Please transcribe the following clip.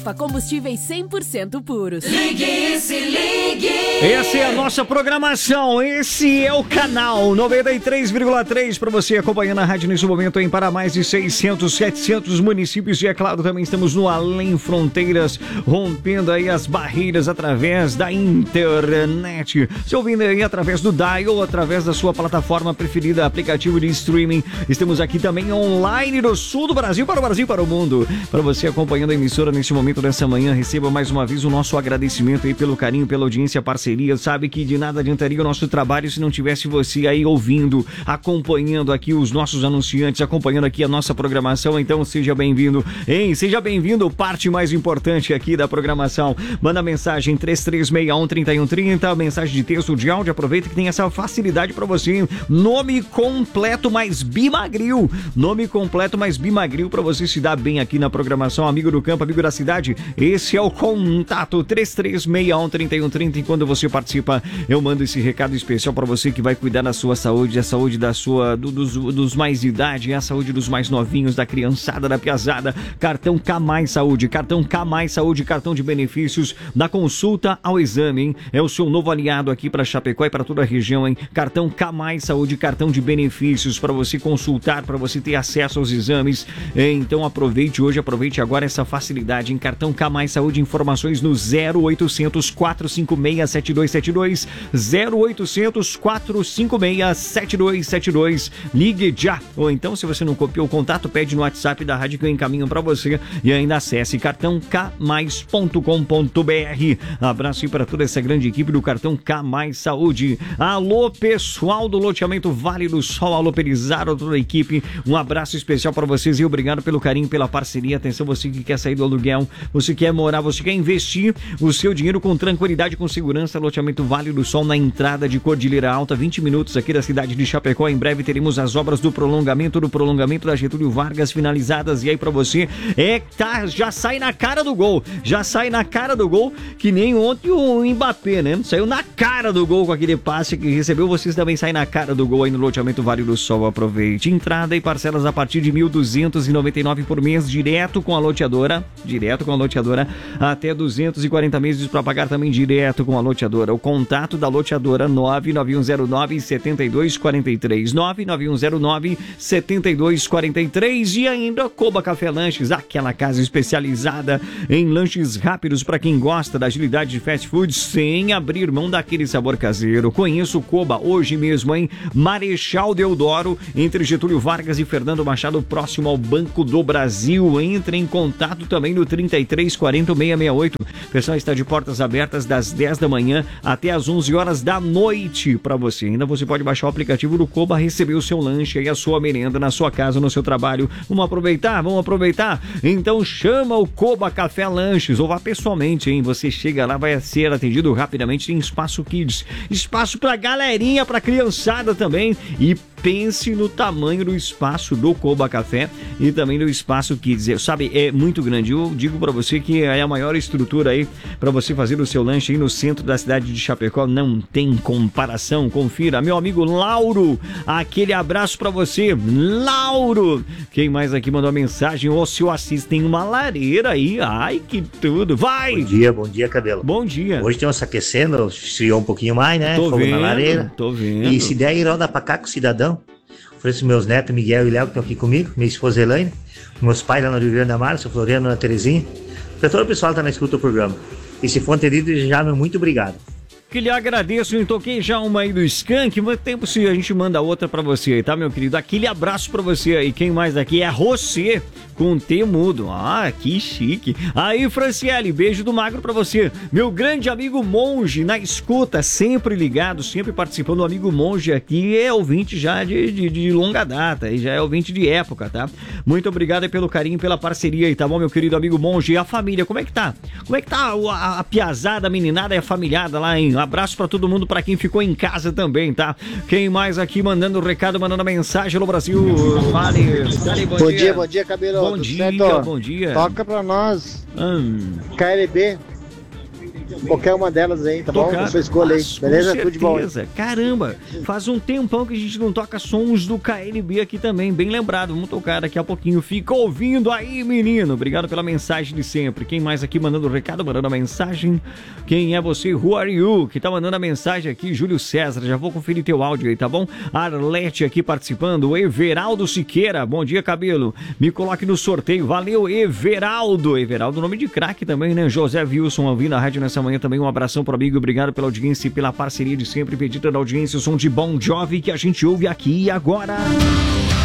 Combustíveis 100% puros. Ligue e se ligue. Essa é a nossa programação, esse é o canal 93,3 para você acompanhando a rádio nesse momento para mais de 600, 700 municípios e é claro, também estamos no Além Fronteiras, rompendo aí as barreiras através da internet. Se ouvindo aí através do dial, através da sua plataforma preferida, aplicativo de streaming, estamos aqui também online do sul do Brasil, para o Brasil, para o mundo. Para você acompanhando a emissora nesse momento, dessa manhã, receba mais uma vez o nosso agradecimento aí pelo carinho, pela audiência, parceria. Sabe que de nada adiantaria o nosso trabalho se não tivesse você aí ouvindo, acompanhando aqui os nossos anunciantes, acompanhando aqui a nossa programação. Então seja bem-vindo, hein? Seja bem-vindo, parte mais importante aqui da programação. Manda mensagem 3361-3130, mensagem de texto, de áudio, aproveita que tem essa facilidade para você. Nome completo mais Bimagril. Nome completo mais Bimagril para você se dar bem aqui na programação. Amigo do campo, amigo da cidade. Esse é o contato 3361-3130. E quando você participa, eu mando esse recado especial para você que vai cuidar da sua saúde, a saúde dos mais de idade, a saúde dos mais novinhos, da criançada, da piazada. Cartão K Mais Saúde, cartão K Mais Saúde, cartão de benefícios da consulta ao exame, hein? É o seu novo aliado aqui para Chapecó e para toda a região, hein? Cartão K Mais Saúde, cartão de benefícios para você consultar, para você ter acesso aos exames. Então aproveite hoje, aproveite agora essa facilidade em Cartão K Mais Saúde, informações no 0800 456 7272, 0800 456 7272. Ligue já. Ou então, se você não copiou o contato, pede no WhatsApp da rádio que eu encaminho para você e ainda acesse cartãokmais.com.br. Abraço aí para toda essa grande equipe do Cartão K Mais Saúde. Alô, pessoal do loteamento Vale do Sol, alô, Pelizaro, toda a equipe. Um abraço especial para vocês e obrigado pelo carinho, pela parceria. Atenção, você que quer sair do aluguel, você quer morar, você quer investir o seu dinheiro com tranquilidade, com segurança. Loteamento Vale do Sol na entrada de Cordilheira Alta, 20 minutos aqui da cidade de Chapecó. Em breve teremos as obras do prolongamento da Getúlio Vargas finalizadas. E aí pra você, já sai na cara do gol. Já sai na cara do gol, que nem ontem o Mbappé, né? Saiu na cara do gol com aquele passe que recebeu. Vocês também saem na cara do gol aí no loteamento Vale do Sol. Aproveite. Entrada e parcelas a partir de R$ 1.299 por mês, direto com a loteadora, até 240 meses para pagar também direto com a loteadora. O contato da loteadora 99109-7243, 99109-7243. E ainda Coba Café Lanches, aquela casa especializada em lanches rápidos para quem gosta da agilidade de fast food sem abrir mão daquele sabor caseiro. Conheça o Coba hoje mesmo em Marechal Deodoro, entre Getúlio Vargas e Fernando Machado, próximo ao Banco do Brasil. Entre em contato também no 3340-668. O pessoal está de portas abertas das 10 da manhã até as 11 horas da noite para você. Ainda você pode baixar o aplicativo do Coba, receber o seu lanche e a sua merenda na sua casa, no seu trabalho. Vamos aproveitar? Então chama o Coba Café Lanches ou vá pessoalmente, hein? Você chega lá, vai ser atendido rapidamente. Tem espaço kids, espaço pra galerinha, pra criançada também. E pense no tamanho do espaço do Coba Café e também do espaço Kids. Sabe, é muito grande. Eu digo pra você que é a maior estrutura aí pra você fazer o seu lanche aí no centro da cidade de Chapecó. Não tem comparação. Confira. Meu amigo Lauro, aquele abraço pra você. Lauro! Quem mais aqui mandou uma mensagem? Ô, seu Assis, tem uma lareira aí. Ai, que tudo. Vai! Bom dia, Cabelo. Bom dia. Hoje tem se aquecendo, esfriou um pouquinho mais, né? Tô Fogo vendo, na lareira. tô vendo. E se der, ir roda pra cá com o cidadão. Ofereço meus netos, Miguel e Léo, que estão aqui comigo, minha esposa Elaine, meus pais lá no Rio Grande da Mar, seu Floriano, Ana Terezinha. Pra todo o pessoal que tá na escuta do programa. E se for entendido, já muito obrigado. Que lhe agradeço, eu toquei já uma aí do Skank, mas tempo se a gente manda outra pra você aí, tá, meu querido? Aquele abraço pra você aí. Quem mais aqui é você, com T mudo. Ah, que chique. Aí, Franciele, beijo do magro pra você. Meu grande amigo Monge, na escuta, sempre ligado, sempre participando. O amigo Monge aqui é ouvinte já de longa data, e já é ouvinte de época, tá? Muito obrigado aí pelo carinho, pela parceria aí, tá bom, meu querido amigo Monge? E a família, como é que tá? Como é que tá a piazada, a meninada e a familhada lá, hein? Abraço pra todo mundo, pra quem ficou em casa também, tá? Quem mais aqui mandando recado, mandando mensagem no Brasil? Fale, bom dia, Cabelo. Bom dia. Toca pra nós. KLB. qualquer uma delas aí, tá bom? A sua escolha aí, beleza? Tudo de bom. Caramba, faz um tempão que a gente não toca sons do KLB aqui também, bem lembrado. Vamos tocar daqui a pouquinho. Fica ouvindo aí, menino. Obrigado pela mensagem de sempre. Quem mais aqui mandando o recado, mandando a mensagem? Quem é você? Who are you? Que tá mandando a mensagem aqui, Júlio César. Já vou conferir teu áudio aí, tá bom? Arlete aqui participando. Everaldo Siqueira. Bom dia, cabelo. Me coloque no sorteio. Valeu, Everaldo. Everaldo, nome de craque também, né? José Wilson ouvindo a rádio nessa manhã também. Um abração pro amigo. Obrigado pela audiência e pela parceria de sempre. Pedida da audiência, o som de Bon Jovi que a gente ouve aqui e agora.